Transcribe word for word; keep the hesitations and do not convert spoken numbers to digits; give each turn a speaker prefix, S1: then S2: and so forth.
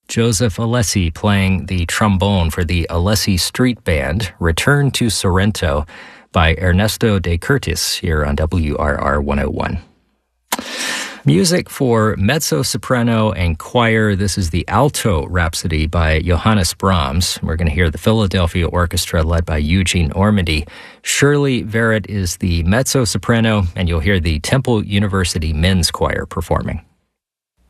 S1: Joseph Alessi playing the trombone for the Alessi Street Band, Return to Sorrento by Ernesto de Curtis here on W R R one oh one. Music for mezzo-soprano and choir. This is the Alto Rhapsody by Johannes Brahms. We're going to hear the Philadelphia Orchestra led by Eugene Ormandy. Shirley Verrett is the mezzo-soprano, and you'll hear the Temple University Men's Choir performing.